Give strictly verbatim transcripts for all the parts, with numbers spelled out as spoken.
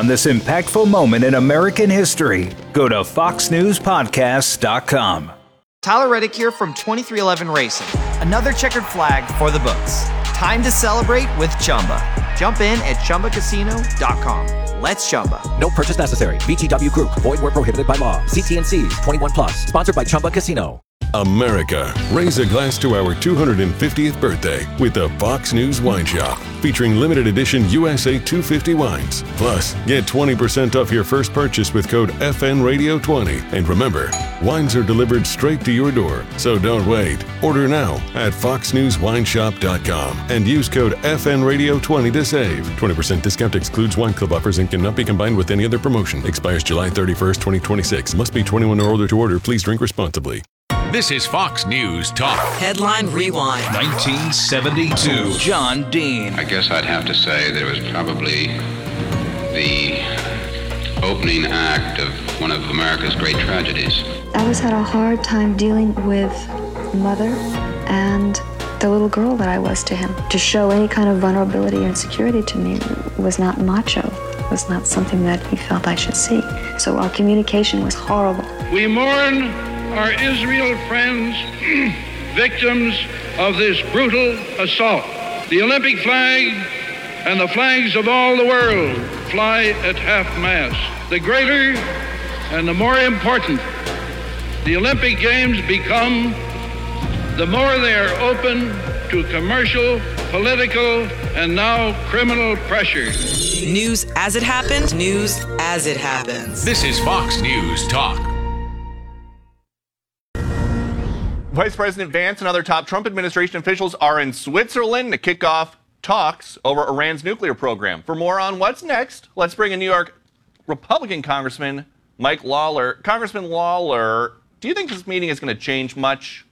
on this impactful moment in American history, go to fox news podcast dot com. Tyler Reddick here from twenty-three eleven Racing. Another checkered flag for the books. Time to celebrate with Chumba. Jump in at chumba casino dot com. Let's Chumba. No purchase necessary. V G W Group. Void where prohibited by law. See T and C's. twenty-one plus. Sponsored by Chumba Casino. America, raise a glass to our two hundred fiftieth birthday with the Fox News Wine Shop, featuring limited edition U S A two fifty wines. Plus, get twenty percent off your first purchase with code F N Radio twenty. And remember, wines are delivered straight to your door, so don't wait. Order now at fox news wine shop dot com and use code F N Radio twenty to save. twenty percent discount excludes wine club offers and cannot be combined with any other promotion. Expires July thirty-first, twenty twenty-six. Must be twenty-one or older to order. Please drink responsibly. This is Fox News Talk. Headline Rewind. nineteen seventy-two. John Dean. I guess I'd have to say that it was probably the opening act of one of America's great tragedies. I was had a hard time dealing with mother and the little girl that I was to him. To show any kind of vulnerability or insecurity to me was not macho. Was not something that he felt I should see. So our communication was horrible. We mourn our Israel friends, victims of this brutal assault. The Olympic flag and the flags of all the world fly at half-mast. The greater and the more important the Olympic Games become, the more they are open to commercial, political, and now criminal pressure. News as it happened, news as it happens. This is Fox News Talk. Vice President Vance and other top Trump administration officials are in Switzerland to kick off talks over Iran's nuclear program. For more on what's next, let's bring in New York Republican Congressman Mike Lawler. Congressman Lawler, do you think this meeting is going to change much?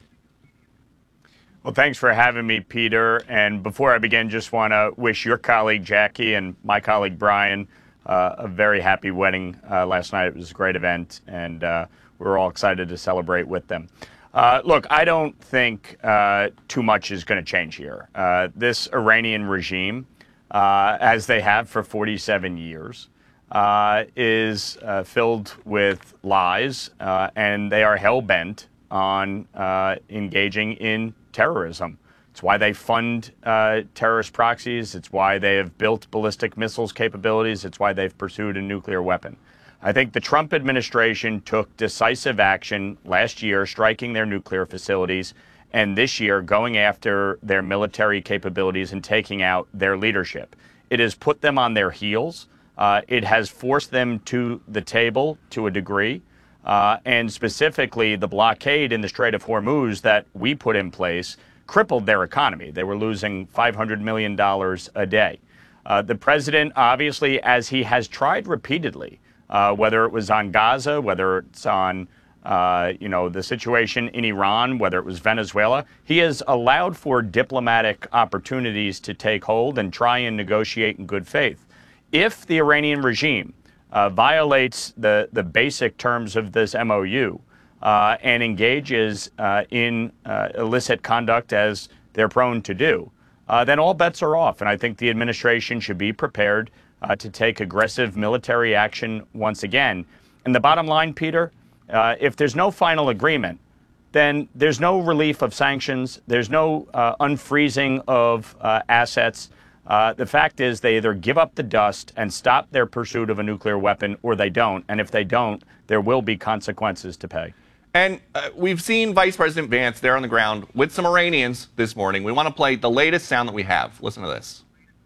Well, thanks for having me, Peter. And before I begin, just want to wish your colleague Jackie and my colleague Brian uh, a very happy wedding uh, last night. It was a great event, and uh, we were all excited to celebrate with them. Uh, look, I don't think uh, too much is going to change here. Uh, this Iranian regime, uh, as they have for forty-seven years, uh, is uh, filled with lies, uh, and they are hell-bent on uh, engaging in terrorism. It's why they fund uh, terrorist proxies. It's why they have built ballistic missiles capabilities. It's why they've pursued a nuclear weapon. I think the Trump administration took decisive action last year, striking their nuclear facilities, and this year going after their military capabilities and taking out their leadership. It has put them on their heels. Uh, it has forced them to the table to a degree. Uh, and specifically, the blockade in the Strait of Hormuz that we put in place crippled their economy. They were losing five hundred million dollars a day. Uh, the president, obviously, as he has tried repeatedly, Uh, whether it was on Gaza, whether it's on, uh, you know, the situation in Iran, whether it was Venezuela, he has allowed for diplomatic opportunities to take hold and try and negotiate in good faith. If the Iranian regime uh, violates the, the basic terms of this M O U uh, and engages uh, in uh, illicit conduct as they're prone to do, uh, then all bets are off. And I think the administration should be prepared Uh, to take aggressive military action once again. And the bottom line, Peter, uh, if there's no final agreement, then there's no relief of sanctions. There's no uh, unfreezing of uh, assets. Uh, the fact is they either give up the dust and stop their pursuit of a nuclear weapon, or they don't. And if they don't, there will be consequences to pay. And uh, we've seen Vice President Vance there on the ground with some Iranians this morning. We want to play the latest sound that we have. Listen to this.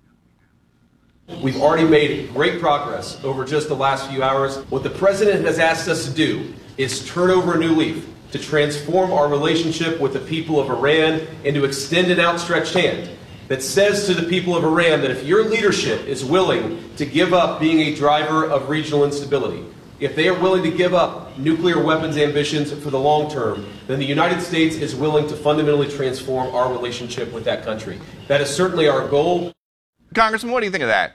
We've already made great progress over just the last few hours. What the president has asked us to do is turn over a new leaf, to transform our relationship with the people of Iran and to extend an outstretched hand that says to the people of Iran that if your leadership is willing to give up being a driver of regional instability, if they are willing to give up nuclear weapons ambitions for the long term, then the United States is willing to fundamentally transform our relationship with that country. That is certainly our goal. Congressman, what do you think of that?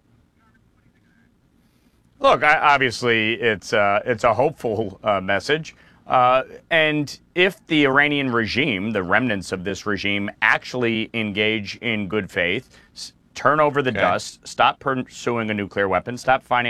Look, I, obviously, it's uh, it's a hopeful uh, message. Uh, and if the Iranian regime, the remnants of this regime, actually engage in good faith, turn over the okay. dust, stop pursuing a nuclear weapon, stop financing